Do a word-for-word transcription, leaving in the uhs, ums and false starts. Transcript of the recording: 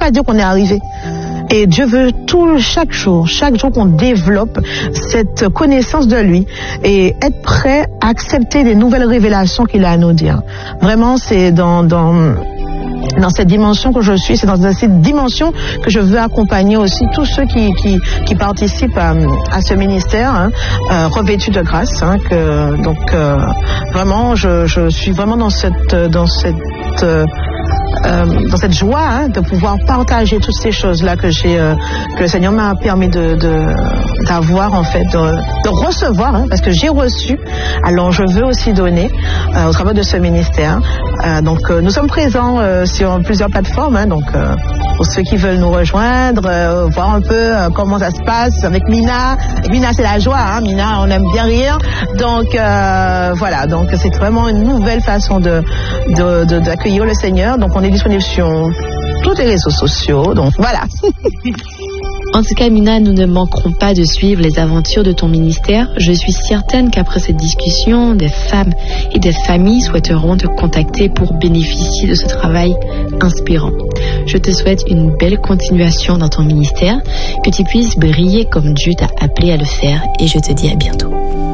pas dire qu'on est arrivé. Et Dieu veut tout, chaque jour, chaque jour qu'on développe cette connaissance de lui et être prêt à accepter les nouvelles révélations qu'il a à nous dire. Vraiment, c'est dans, dans, dans cette dimension que je suis, c'est dans cette dimension que je veux accompagner aussi tous ceux qui, qui, qui participent à, à ce ministère, hein, euh, revêtu de grâce. Hein, que, donc, euh, vraiment, je, je suis vraiment dans cette, dans cette, euh, Euh, dans cette joie hein, de pouvoir partager toutes ces choses-là que j'ai, euh, que le Seigneur m'a permis de, de, d'avoir en fait, de, de recevoir, hein, parce que j'ai reçu. Alors je veux aussi donner euh, au travers de ce ministère. Euh, donc euh, nous sommes présents euh, sur plusieurs plateformes. Hein, donc euh, pour ceux qui veulent nous rejoindre, euh, voir un peu euh, comment ça se passe avec Mina. Mina c'est la joie. Hein, Mina on aime bien rire. Donc euh, voilà. Donc c'est vraiment une nouvelle façon de, de, de d'accueillir le Seigneur. Donc on est disponible sur tous les réseaux sociaux, donc voilà. En tout cas, Mina, nous ne manquerons pas de suivre les aventures de ton ministère. Je suis certaine qu'après cette discussion, des femmes et des familles souhaiteront te contacter pour bénéficier de ce travail inspirant. Je te souhaite une belle continuation dans ton ministère, que tu puisses briller comme Dieu t'a appelé à le faire, et je te dis à bientôt.